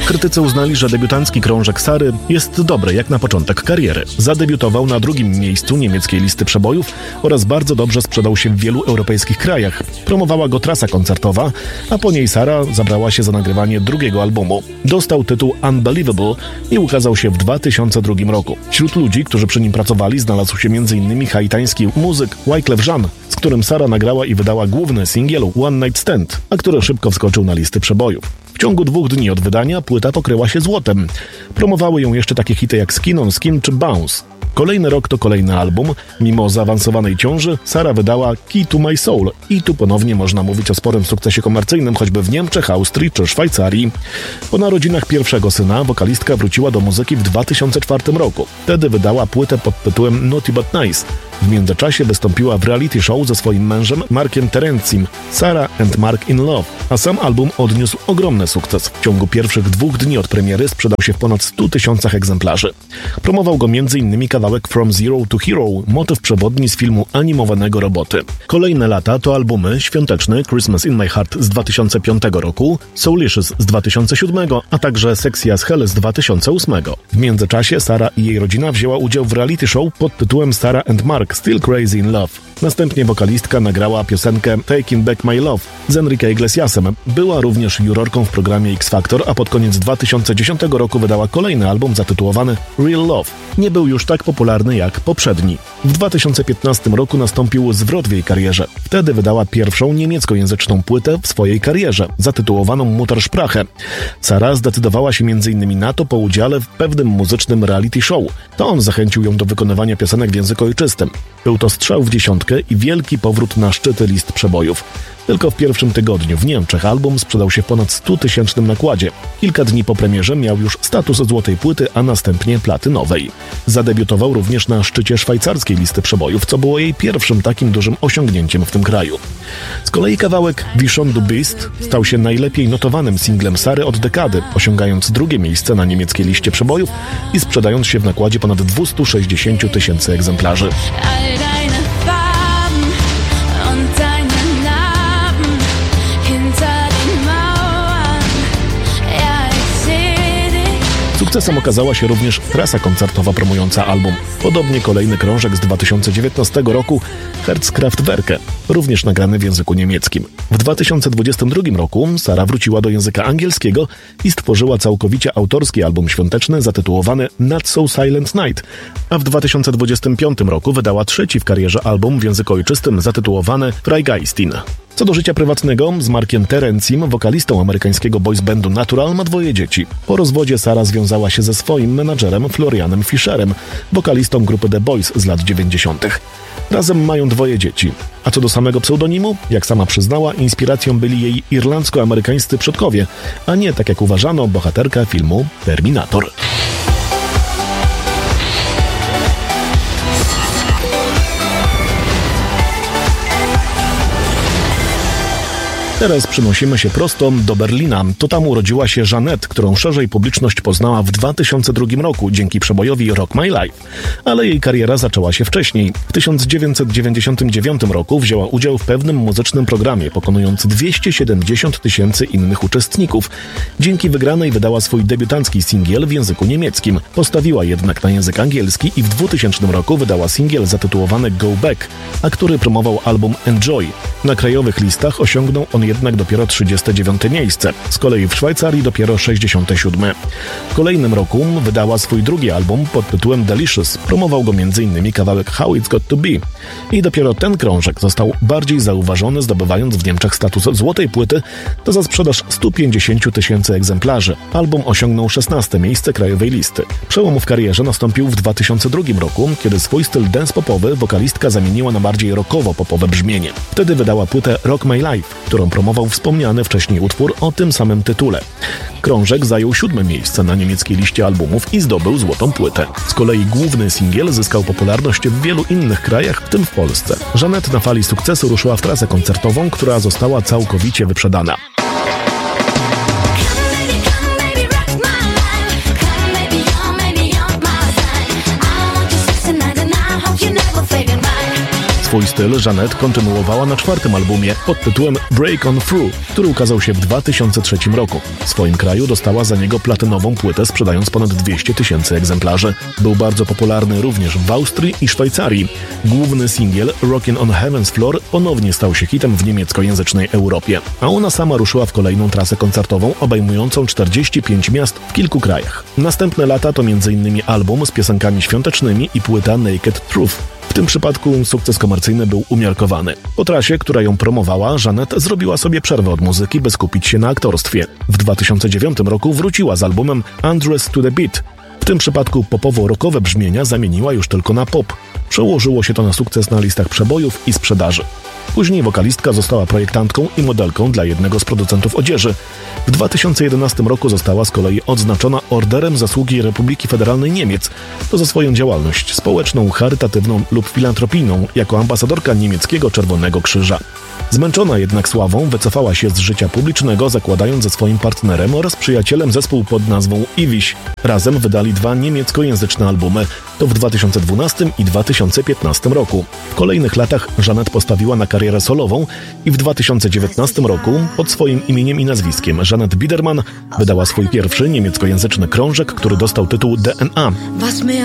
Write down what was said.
Krytycy uznali, że debiutancki krążek Sary jest dobry jak na początek kariery. Zadebiutował na 2. miejscu niemieckiej listy przebojów oraz bardzo dobrze sprzedał się w wielu europejskich krajach. Promowała go trasa koncertowa, a po niej Sara zabrała się za nagrywanie 2. albumu. Dostał tytuł Unbelievable i ukazał się w 2002 roku. Wśród ludzi, którzy przy nim pracowali, znalazł się m.in. haitański muzyk Wyclef Jean, z którym Sara nagrała i wydała główny singiel One Night Stand, a który szybko wskoczył na listy przebojów. W ciągu 2 dni od wydania płyta pokryła się złotem. Promowały ją jeszcze takie hity jak Skin on Skin czy Bounce. Kolejny rok to kolejny album. Mimo zaawansowanej ciąży, Sara wydała Key to My Soul i tu ponownie można mówić o sporym sukcesie komercyjnym, choćby w Niemczech, Austrii czy Szwajcarii. Po narodzinach pierwszego syna wokalistka wróciła do muzyki w 2004 roku. Wtedy wydała płytę pod tytułem Naughty But Nice. W międzyczasie wystąpiła w reality show ze swoim mężem Markiem Terencim, Sarah and Mark in Love, a sam album odniósł ogromny sukces. W ciągu pierwszych 2 dni od premiery sprzedał się w ponad 100 000 egzemplarzy. Promował go m.in. kawałek From Zero to Hero, motyw przewodni z filmu animowanego Roboty. Kolejne lata to albumy Świąteczny Christmas in My Heart z 2005 roku, Soulicious z 2007, a także Sexy as Hell z 2008. W międzyczasie Sara i jej rodzina wzięła udział w reality show pod tytułem Sarah and Mark Still Crazy in Love. Następnie wokalistka nagrała piosenkę Taking Back My Love z Enrique Iglesiasem. Była również jurorką w programie X Factor, a pod koniec 2010 roku wydała kolejny album zatytułowany Real Love. Nie był już tak popularny jak poprzedni. W 2015 roku nastąpił zwrot w jej karierze. Wtedy wydała pierwszą niemieckojęzyczną płytę w swojej karierze, zatytułowaną Muttersprache. Sara zdecydowała się m.in. na to po udziale w pewnym muzycznym reality show. To on zachęcił ją do wykonywania piosenek w języku ojczystym. Był to strzał w dziesiątkę i wielki powrót na szczyty list przebojów. Tylko w pierwszym tygodniu w Niemczech album sprzedał się w ponad 100 000 nakładzie. Kilka dni po premierze miał już status złotej płyty, a następnie platynowej. Zadebiutował również na szczycie szwajcarskiej listy przebojów, co było jej pierwszym takim dużym osiągnięciem w tym kraju. Z kolei kawałek Vision du Beast stał się najlepiej notowanym singlem Sary od dekady, osiągając 2. miejsce na niemieckiej liście przebojów i sprzedając się w nakładzie ponad 260 000 egzemplarzy. Sukcesem okazała się również trasa koncertowa promująca album. Podobnie kolejny krążek z 2019 roku Herzkraftwerke, również nagrany w języku niemieckim. W 2022 roku Sara wróciła do języka angielskiego i stworzyła całkowicie autorski album świąteczny zatytułowany Not So Silent Night, a w 2025 roku wydała 3. w karierze album w języku ojczystym zatytułowany Freigeistin. Co do życia prywatnego, z Markiem Terencim, wokalistą amerykańskiego boys bandu Natural, ma 2 dzieci. Po rozwodzie Sara związała się ze swoim menadżerem Florianem Fischerem, wokalistą grupy The Boys z lat 90. Razem mają 2 dzieci. A co do samego pseudonimu, jak sama przyznała, inspiracją byli jej irlandzko-amerykańscy przodkowie, a nie, tak jak uważano, bohaterka filmu Terminator. Teraz przenosimy się prosto do Berlina. To tam urodziła się Jeanette, którą szerzej publiczność poznała w 2002 roku dzięki przebojowi Rock My Life. Ale jej kariera zaczęła się wcześniej. W 1999 roku wzięła udział w pewnym muzycznym programie, pokonując 270 000 innych uczestników. Dzięki wygranej wydała swój debiutancki singiel w języku niemieckim. Postawiła jednak na język angielski i w 2000 roku wydała singiel zatytułowany Go Back, a który promował album Enjoy. Na krajowych listach osiągnął on jednak dopiero 39 miejsce, z kolei w Szwajcarii dopiero 67. W kolejnym roku wydała swój 2. album pod tytułem Delicious. Promował go m.in. kawałek How It's Got To Be. I dopiero ten krążek został bardziej zauważony, zdobywając w Niemczech status złotej płyty, to za sprzedaż 150 000 egzemplarzy. Album osiągnął 16. miejsce krajowej listy. Przełom w karierze nastąpił w 2002 roku, kiedy swój styl dance popowy wokalistka zamieniła na bardziej rockowo-popowe brzmienie. Wtedy wydała płytę Rock My Life, którą promował wspomniany wcześniej utwór o tym samym tytule. Krążek zajął 7. miejsce na niemieckiej liście albumów i zdobył złotą płytę. Z kolei główny singiel zyskał popularność w wielu innych krajach, w tym w Polsce. Jeanette na fali sukcesu ruszyła w trasę koncertową, która została całkowicie wyprzedana. Swój styl Jeanette kontynuowała na 4. albumie pod tytułem Break On Through, który ukazał się w 2003 roku. W swoim kraju dostała za niego platynową płytę, sprzedając ponad 200 000 egzemplarzy. Był bardzo popularny również w Austrii i Szwajcarii. Główny singiel Rockin' on Heaven's Floor ponownie stał się hitem w niemieckojęzycznej Europie, a ona sama ruszyła w kolejną trasę koncertową obejmującą 45 miast w kilku krajach. Następne lata to m.in. album z piosenkami świątecznymi i płyta Naked Truth. W tym przypadku sukces komercyjny był umiarkowany. Po trasie, która ją promowała, Jeanette zrobiła sobie przerwę od muzyki, by skupić się na aktorstwie. W 2009 roku wróciła z albumem Undressed to the Beat. W tym przypadku popowo-rockowe brzmienia zamieniła już tylko na pop. Przełożyło się to na sukces na listach przebojów i sprzedaży. Później wokalistka została projektantką i modelką dla jednego z producentów odzieży. W 2011 roku została z kolei odznaczona Orderem Zasługi Republiki Federalnej Niemiec. To za swoją działalność społeczną, charytatywną lub filantropijną jako ambasadorka niemieckiego Czerwonego Krzyża. Zmęczona jednak sławą wycofała się z życia publicznego, zakładając ze swoim partnerem oraz przyjacielem zespół pod nazwą Iwiś. Razem wydali 2 niemieckojęzyczne albumy, to w 2012 i 2015 roku. W kolejnych latach Jeanette postawiła na karierę solową i w 2019 roku pod swoim imieniem i nazwiskiem Jeanette Biedermann wydała swój pierwszy niemieckojęzyczny krążek, który dostał tytuł DNA.